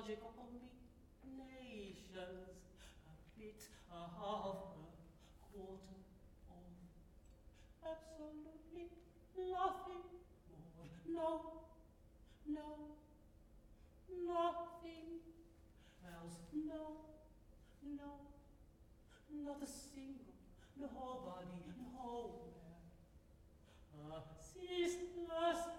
logical combinations, a bit, a half, a quarter of absolutely nothing more. No, no, nothing else. No, no, not a single, no body, nowhere. A ceaseless